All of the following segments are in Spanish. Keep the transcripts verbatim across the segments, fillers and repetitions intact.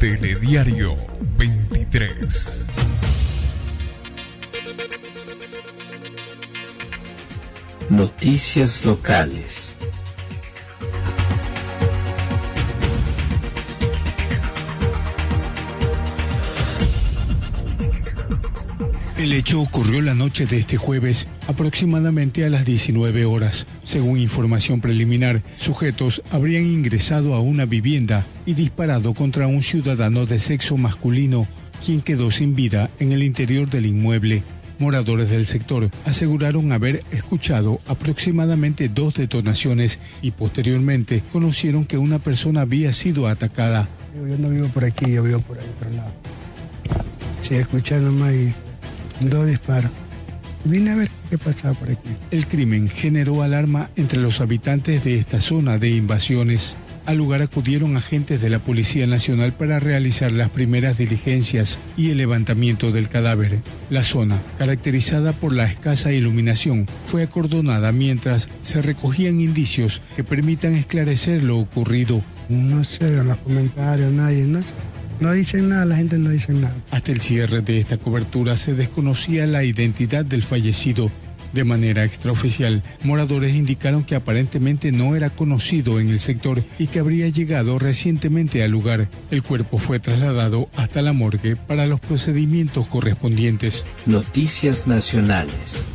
Telediario veintitrés. Noticias locales. El hecho ocurrió la noche de este jueves, aproximadamente a las diecinueve horas. Según información preliminar, sujetos habrían ingresado a una vivienda y disparado contra un ciudadano de sexo masculino, quien quedó sin vida en el interior del inmueble. Moradores del sector aseguraron haber escuchado aproximadamente dos detonaciones y posteriormente conocieron que una persona había sido atacada. Yo no vivo por aquí, yo vivo por ahí, por el lado. Sí, escuché nomás y dos disparos. Vine a ver qué pasaba por aquí. El crimen generó alarma entre los habitantes de esta zona de invasiones. Al lugar acudieron agentes de la Policía Nacional para realizar las primeras diligencias y el levantamiento del cadáver. La zona, caracterizada por la escasa iluminación, fue acordonada mientras se recogían indicios que permitan esclarecer lo ocurrido. No sé, en los comentarios nadie, no sé. No dicen nada, la gente no dice nada. Hasta el cierre de esta cobertura se desconocía la identidad del fallecido. De manera extraoficial, moradores indicaron que aparentemente no era conocido en el sector y que habría llegado recientemente al lugar. El cuerpo fue trasladado hasta la morgue para los procedimientos correspondientes. Noticias nacionales.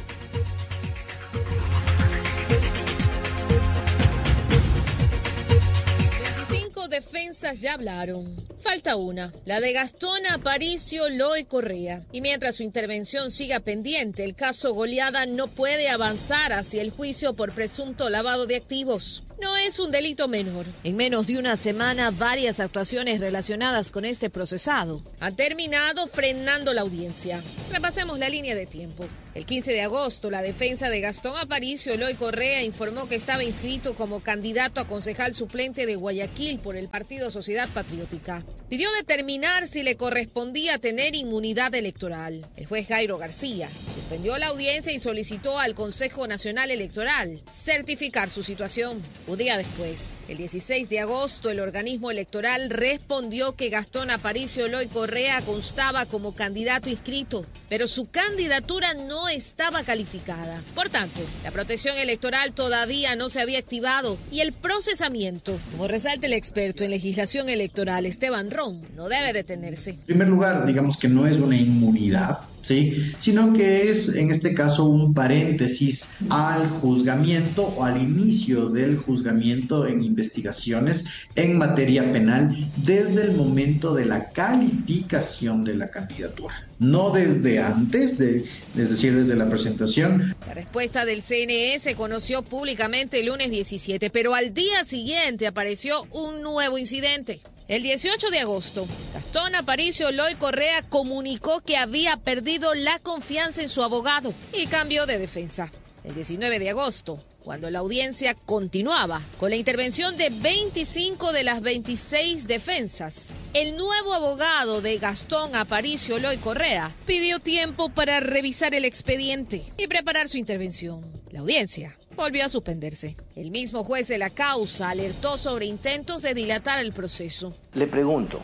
Defensas ya hablaron. Falta una, la de Gastón Aparicio Loy Correa. Y mientras su intervención siga pendiente, el caso Goleada no puede avanzar hacia el juicio por presunto lavado de activos. No es un delito menor. En menos de una semana, varias actuaciones relacionadas con este procesado han terminado frenando la audiencia. Repasemos la línea de tiempo. El quince de agosto, la defensa de Gastón Aparicio Loy Correa informó que estaba inscrito como candidato a concejal suplente de Guayaquil por el Partido Sociedad Patriótica. Pidió determinar si le correspondía tener inmunidad electoral. El juez Jairo García suspendió la audiencia y solicitó al Consejo Nacional Electoral certificar su situación. Un día después, el dieciséis de agosto, el organismo electoral respondió que Gastón Aparicio Loy Correa constaba como candidato inscrito, pero su candidatura no estaba calificada. Por tanto, la protección electoral todavía no se había activado y el procesamiento, como resalta el experto en legislación electoral Esteban Ron, no debe detenerse. En primer lugar, digamos que no es una inmunidad, ¿sí?, sino que es en este caso un paréntesis al juzgamiento o al inicio del juzgamiento en investigaciones en materia penal desde el momento de la calificación de la candidatura, no desde antes, de, es decir, desde la presentación. La respuesta del C N E se conoció públicamente el lunes diecisiete, pero al día siguiente apareció un nuevo incidente. El dieciocho de agosto, Gastón Aparicio Loy Correa comunicó que había perdido la confianza en su abogado y cambió de defensa. El diecinueve de agosto, cuando la audiencia continuaba con la intervención de veinticinco de las veintiséis defensas, el nuevo abogado de Gastón Aparicio Loy Correa pidió tiempo para revisar el expediente y preparar su intervención. La audiencia volvió a suspenderse. El mismo juez de la causa alertó sobre intentos de dilatar el proceso. Le pregunto,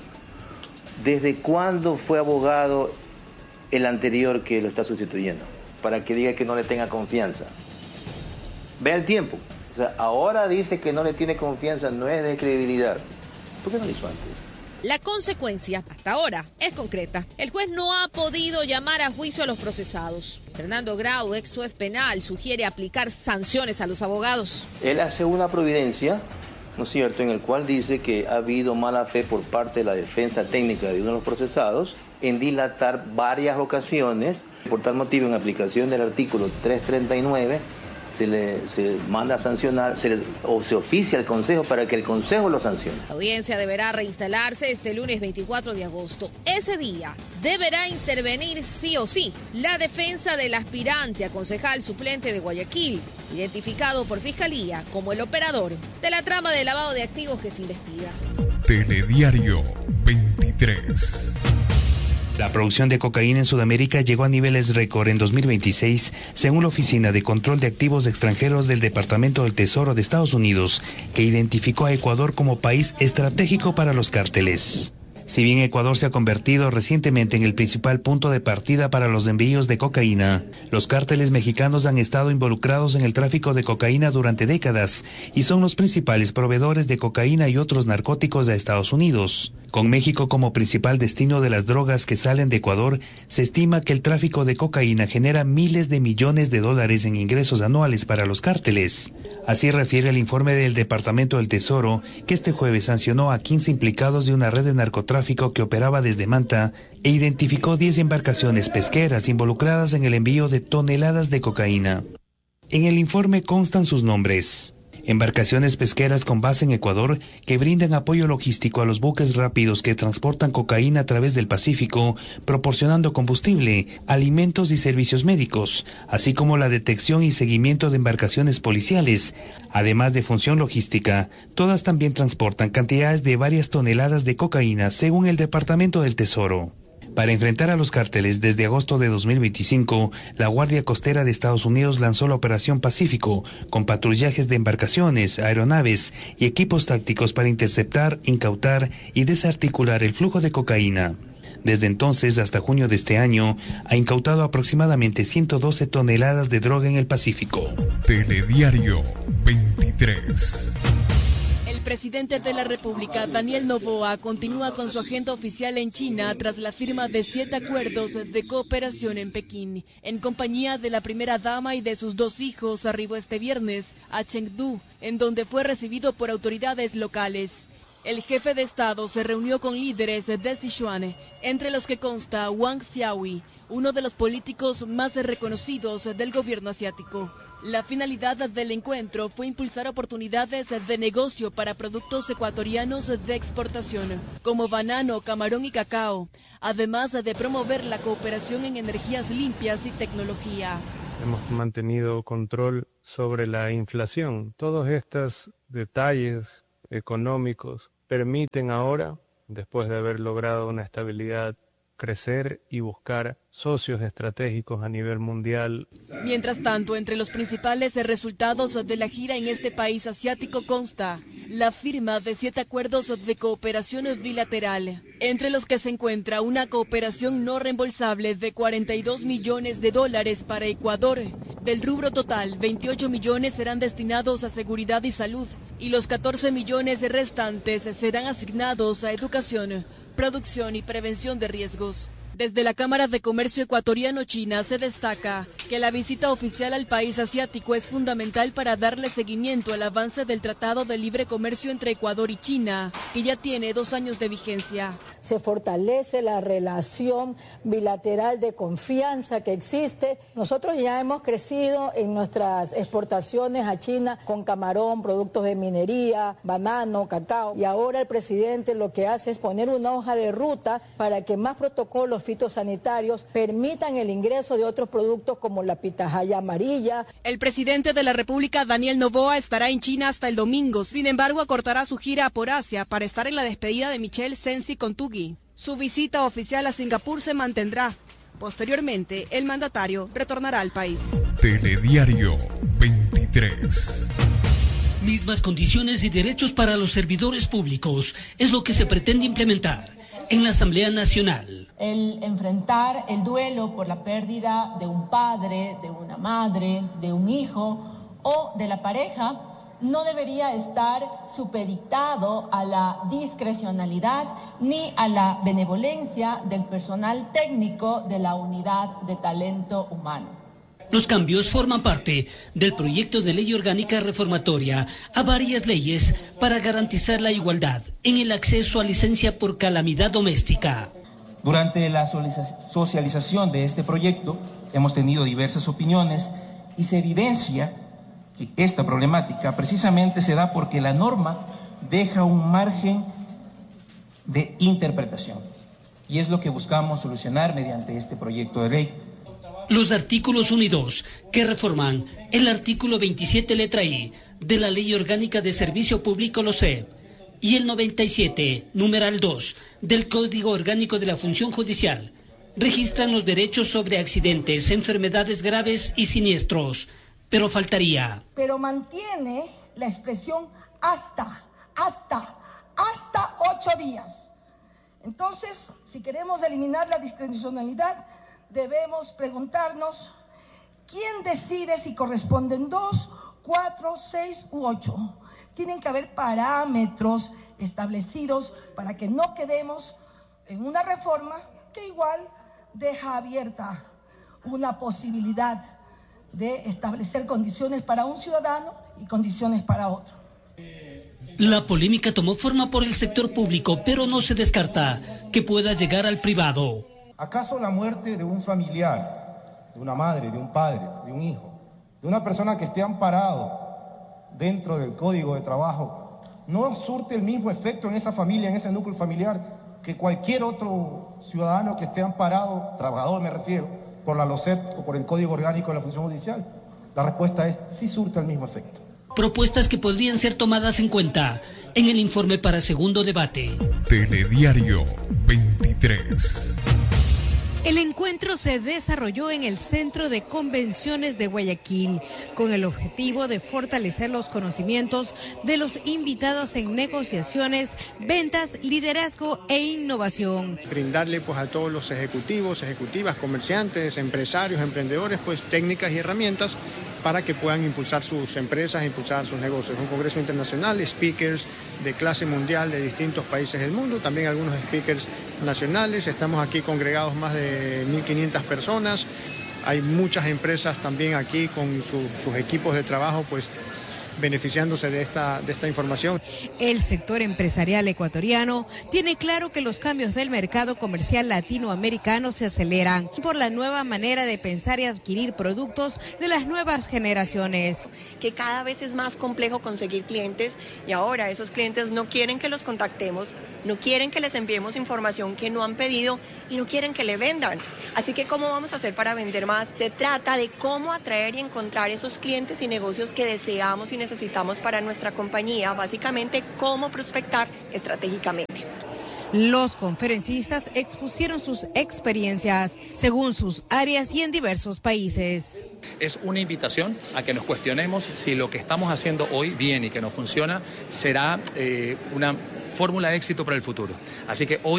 ¿desde cuándo fue abogado el anterior que lo está sustituyendo? Para que diga que no le tenga confianza. Vea el tiempo. O sea, ahora dice que no le tiene confianza, no es de credibilidad. ¿Por qué no lo hizo antes? La consecuencia, hasta ahora, es concreta. El juez no ha podido llamar a juicio a los procesados. Fernando Grau, ex juez penal, sugiere aplicar sanciones a los abogados. Él hace una providencia, ¿no es cierto?, en el cual dice que ha habido mala fe por parte de la defensa técnica de uno de los procesados en dilatar varias ocasiones. Por tal motivo, en aplicación del artículo trescientos treinta y nueve, se le se manda a sancionar se le, o se oficia al Consejo para que el Consejo lo sancione. La audiencia deberá reinstalarse este lunes veinticuatro de agosto. Ese día deberá intervenir sí o sí la defensa del aspirante a concejal suplente de Guayaquil, identificado por Fiscalía como el operador de la trama de lavado de activos que se investiga. Telediario veintitrés. La producción de cocaína en Sudamérica llegó a niveles récord en dos mil veintiséis, según la Oficina de Control de Activos Extranjeros del Departamento del Tesoro de Estados Unidos, que identificó a Ecuador como país estratégico para los cárteles. Si bien Ecuador se ha convertido recientemente en el principal punto de partida para los envíos de cocaína, los cárteles mexicanos han estado involucrados en el tráfico de cocaína durante décadas y son los principales proveedores de cocaína y otros narcóticos a Estados Unidos. Con México como principal destino de las drogas que salen de Ecuador, se estima que el tráfico de cocaína genera miles de millones de dólares en ingresos anuales para los cárteles. Así refiere el informe del Departamento del Tesoro, que este jueves sancionó a quince implicados de una red de narcotráfico que operaba desde Manta e identificó diez embarcaciones pesqueras involucradas en el envío de toneladas de cocaína. En el informe constan sus nombres: embarcaciones pesqueras con base en Ecuador que brindan apoyo logístico a los buques rápidos que transportan cocaína a través del Pacífico, proporcionando combustible, alimentos y servicios médicos, así como la detección y seguimiento de embarcaciones policiales. Además de función logística, todas también transportan cantidades de varias toneladas de cocaína, según el Departamento del Tesoro. Para enfrentar a los cárteles, desde agosto de dos mil veinticinco, la Guardia Costera de Estados Unidos lanzó la Operación Pacífico, con patrullajes de embarcaciones, aeronaves y equipos tácticos para interceptar, incautar y desarticular el flujo de cocaína. Desde entonces hasta junio de este año, ha incautado aproximadamente ciento doce toneladas de droga en el Pacífico. Telediario veintitrés. El presidente de la República, Daniel Noboa, continúa con su agenda oficial en China tras la firma de siete acuerdos de cooperación en Pekín. En compañía de la primera dama y de sus dos hijos, arribó este viernes a Chengdu, en donde fue recibido por autoridades locales. El jefe de Estado se reunió con líderes de Sichuan, entre los que consta Wang Xiaoyi, uno de los políticos más reconocidos del gobierno asiático. La finalidad del encuentro fue impulsar oportunidades de negocio para productos ecuatorianos de exportación, como banano, camarón y cacao, además de promover la cooperación en energías limpias y tecnología. Hemos mantenido control sobre la inflación. Todos estos detalles económicos permiten ahora, después de haber logrado una estabilidad, crecer y buscar socios estratégicos a nivel mundial. Mientras tanto, entre los principales resultados de la gira en este país asiático consta la firma de siete acuerdos de cooperación bilateral, entre los que se encuentra una cooperación no reembolsable de cuarenta y dos millones de dólares para Ecuador. Del rubro total, veintiocho millones serán destinados a seguridad y salud, y los catorce millones restantes serán asignados a educación, producción y prevención de riesgos. Desde la Cámara de Comercio Ecuatoriano-China se destaca que la visita oficial al país asiático es fundamental para darle seguimiento al avance del Tratado de Libre Comercio entre Ecuador y China, que ya tiene dos años de vigencia. Se fortalece la relación bilateral de confianza que existe. Nosotros ya hemos crecido en nuestras exportaciones a China con camarón, productos de minería, banano, cacao. Y ahora el presidente lo que hace es poner una hoja de ruta para que más protocolos fitosanitarios permitan el ingreso de otros productos como la pitahaya amarilla. El presidente de la República, Daniel Noboa, estará en China hasta el domingo. Sin embargo, acortará su gira por Asia para estar en la despedida de Michelle Sensi Kontugui. Su visita oficial a Singapur se mantendrá. Posteriormente, el mandatario retornará al país. Telediario veintitrés. Mismas condiciones y derechos para los servidores públicos es lo que se pretende implementar en la Asamblea Nacional. El enfrentar el duelo por la pérdida de un padre, de una madre, de un hijo o de la pareja no debería estar supeditado a la discrecionalidad ni a la benevolencia del personal técnico de la Unidad de Talento Humano. Los cambios forman parte del proyecto de ley orgánica reformatoria a varias leyes para garantizar la igualdad en el acceso a licencia por calamidad doméstica. Durante la socialización de este proyecto hemos tenido diversas opiniones y se evidencia que esta problemática precisamente se da porque la norma deja un margen de interpretación y es lo que buscamos solucionar mediante este proyecto de ley. Los artículos uno y dos, que reforman el artículo veintisiete letra I de la Ley Orgánica de Servicio Público L O S E P y el noventa y siete numeral dos del Código Orgánico de la Función Judicial, registran los derechos sobre accidentes, enfermedades graves y siniestros, pero faltaría. Pero mantiene la expresión hasta, hasta, hasta ocho días. Entonces, si queremos eliminar la discrecionalidad, debemos preguntarnos quién decide si corresponden dos, cuatro, seis u ocho. Tienen que haber parámetros establecidos para que no quedemos en una reforma que igual deja abierta una posibilidad de establecer condiciones para un ciudadano y condiciones para otro. La polémica tomó forma por el sector público, pero no se descarta que pueda llegar al privado. ¿Acaso la muerte de un familiar, de una madre, de un padre, de un hijo, de una persona que esté amparado dentro del Código de Trabajo, no surte el mismo efecto en esa familia, en ese núcleo familiar, que cualquier otro ciudadano que esté amparado, trabajador me refiero, por la LOCEP o por el Código Orgánico de la Función Judicial? La respuesta es sí surte el mismo efecto. Propuestas que podrían ser tomadas en cuenta en el informe para segundo debate. Telediario veintitrés. El encuentro se desarrolló en el Centro de Convenciones de Guayaquil con el objetivo de fortalecer los conocimientos de los invitados en negociaciones, ventas, liderazgo e innovación. Brindarle pues a todos los ejecutivos, ejecutivas, comerciantes, empresarios, emprendedores, pues técnicas y herramientas para que puedan impulsar sus empresas, impulsar sus negocios. Un congreso internacional, speakers de clase mundial de distintos países del mundo, también algunos speakers nacionales. Estamos aquí congregados más de mil quinientas personas. Hay muchas empresas también aquí con su, sus equipos de trabajo, pues beneficiándose de esta, de esta información. El sector empresarial ecuatoriano tiene claro que los cambios del mercado comercial latinoamericano se aceleran por la nueva manera de pensar y adquirir productos de las nuevas generaciones. Que cada vez es más complejo conseguir clientes y ahora esos clientes no quieren que los contactemos, no quieren que les enviemos información que no han pedido y no quieren que le vendan. Así que ¿cómo vamos a hacer para vender más? Se trata de cómo atraer y encontrar esos clientes y negocios que deseamos y necesitamos para nuestra compañía, básicamente cómo prospectar estratégicamente. Los conferencistas expusieron sus experiencias según sus áreas y en diversos países. Es una invitación a que nos cuestionemos si lo que estamos haciendo hoy bien y que nos funciona será eh, una fórmula de éxito para el futuro. Así que hoy